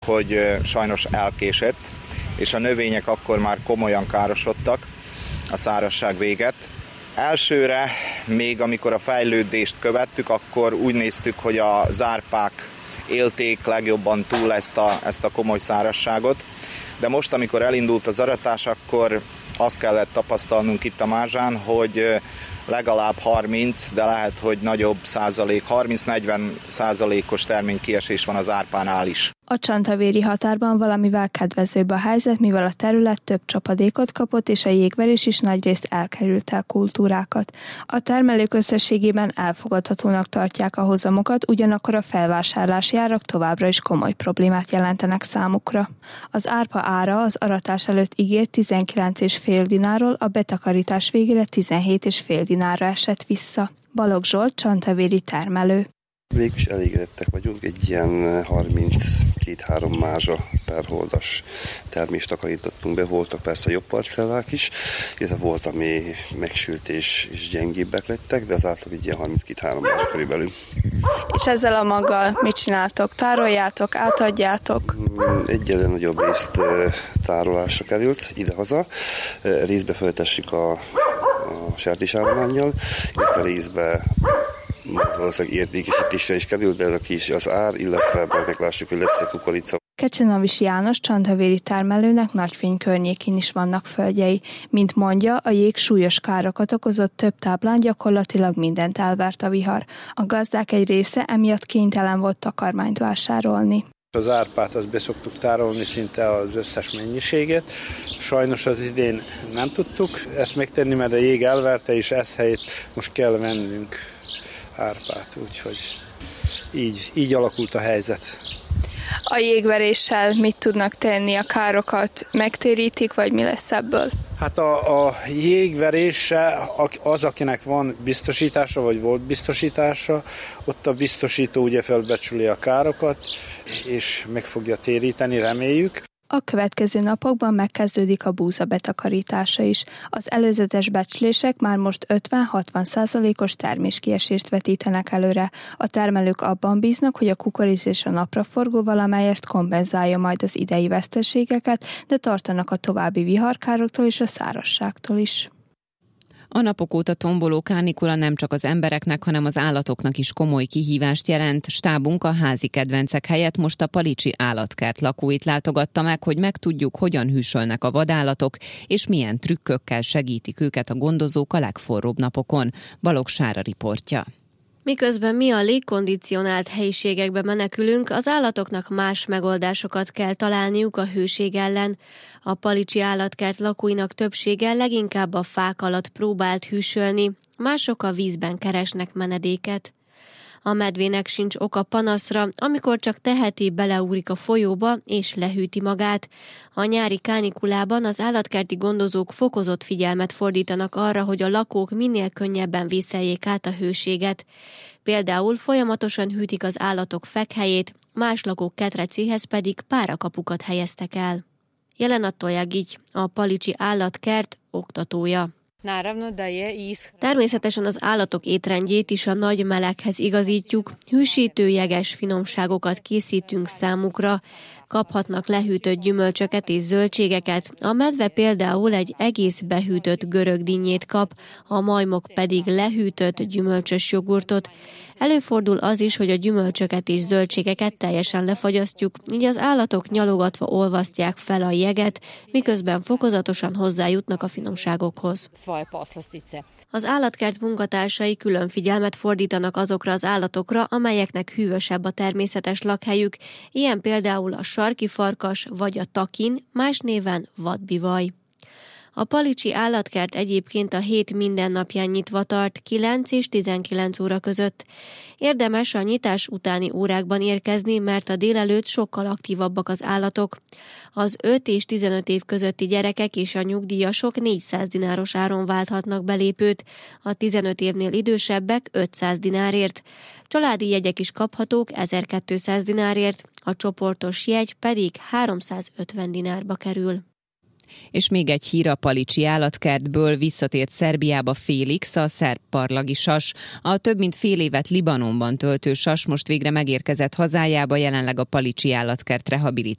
hogy sajnos elkésett, és a növények akkor már komolyan károsodtak, a szárazság véget. Elsőre, még amikor a fejlődést követtük, akkor úgy néztük, hogy az árpák élték legjobban túl ezt a komoly szárazságot, de most, amikor elindult az aratás, akkor azt kellett tapasztalnunk itt a Mázsán, hogy legalább 30, de lehet, hogy nagyobb százalék, 30-40%-os terménykiesés van az árpánál is. A csantavéri határban valamivel kedvezőbb a helyzet, mivel a terület több csapadékot kapott, és a jégverés is nagyrészt elkerülte a kultúrákat. A termelők összességében elfogadhatónak tartják a hozamokat, ugyanakkor a felvásárlási árak továbbra is komoly problémát jelentenek számukra. Az árpa ára az aratás előtt ígért 19,5 dinárról, a betakarítás végére 17,5 dinárra esett vissza. Balogh Zsolt, csantavéri termelő. Végül is elégedettek vagyunk, egy ilyen 32-3 mázsa per holdas termést takarítottunk be, voltak persze jobb parcellák is, illetve volt, ami megsült és gyengébbek lettek, de az átlag egy ilyen 32-3 mázsa körülbelül. És ezzel a maggal mit csináltok? Tároljátok, átadjátok? Egyelőre nagyobb részt tárolásra került idehaza, részbe föltessük a sertésállománnyal, illetve részbe valószínűleg értékesítésre is került, de ez a kis az ár, illetve meglássuk, hogy lesz a kukorica. Kecsenovics János csantavéri termelőnek Nagyfény környékén is vannak földjei. Mint mondja, a jég súlyos károkat okozott, több táblán gyakorlatilag mindent elvert a vihar. A gazdák egy része emiatt kénytelen volt takarmányt vásárolni. Az árpát azt be szoktuk tárolni szinte az összes mennyiségét. Sajnos az idén nem tudtuk ezt megtenni, mert a jég elverte, és ezt helyett most kell vennünk árpát, úgyhogy így alakult a helyzet. A jégveréssel mit tudnak tenni? A károkat megtérítik, vagy mi lesz ebből? Hát a jégverése, az, akinek van biztosítása, vagy volt biztosítása, ott a biztosító ugye felbecsüli a károkat, és meg fogja téríteni, reméljük. A következő napokban megkezdődik a búza betakarítása is. Az előzetes becslések már most 50-60%-os terméskiesést vetítenek előre. A termelők abban bíznak, hogy a kukorica és a napraforgó valamelyest kompenzálja majd az idei veszteségeket, de tartanak a további viharkároktól és a szárazságtól is. A napok óta tomboló kánikula nem csak az embereknek, hanem az állatoknak is komoly kihívást jelent. Stábunk a házi kedvencek helyett most a Palicsi állatkert lakóit látogatta meg, hogy megtudjuk, hogyan hűsölnek a vadállatok, és milyen trükkökkel segítik őket a gondozók a legforróbb napokon. Balogh Sára riportja. Miközben mi a légkondicionált helyiségekbe menekülünk, az állatoknak más megoldásokat kell találniuk a hőség ellen. A Palicsi állatkert lakóinak többsége leginkább a fák alatt próbált hűsölni, mások a vízben keresnek menedéket. A medvének sincs oka panaszra, amikor csak teheti, beleúrik a folyóba és lehűti magát. A nyári kánikulában az állatkerti gondozók fokozott figyelmet fordítanak arra, hogy a lakók minél könnyebben vészeljék át a hőséget. Például folyamatosan hűtik az állatok fekhelyét, más lakók ketrecéhez pedig párakapukat helyeztek el. Jelena Tojagics, a Palicsi állatkert oktatója. Természetesen az állatok étrendjét is a nagy meleghez igazítjuk, hűsítő jeges finomságokat készítünk számukra, kaphatnak lehűtött gyümölcsöket és zöldségeket, a medve például egy egész behűtött görög dinnyét kap, a majmok pedig lehűtött gyümölcsös jogurtot. Előfordul az is, hogy a gyümölcsöket és zöldségeket teljesen lefagyasztjuk, így az állatok nyalogatva olvasztják fel a jeget, miközben fokozatosan hozzájutnak a finomságokhoz. Az állatkert munkatársai külön figyelmet fordítanak azokra az állatokra, amelyeknek hűvösebb a természetes lakhelyük, ilyen például a sarki farkas vagy a takin, más néven vadbivaj. A Palicsi állatkert egyébként a hét minden napján nyitva tart 9 és 19 óra között. Érdemes a nyitás utáni órákban érkezni, mert a délelőtt sokkal aktívabbak az állatok. Az 5 és 15 év közötti gyerekek és a nyugdíjasok 400 dináros áron válthatnak belépőt, a 15 évnél idősebbek 500 dinárért. Családi jegyek is kaphatók 1200 dinárért, a csoportos jegy pedig 350 dinárba kerül. És még egy hír a Palicsi állatkertből: visszatért Szerbiába Félix, a szerb parlagi sas. A több mint fél évet Libanonban töltő sas most végre megérkezett hazájába, jelenleg a Palicsi állatkert rehabilitációjára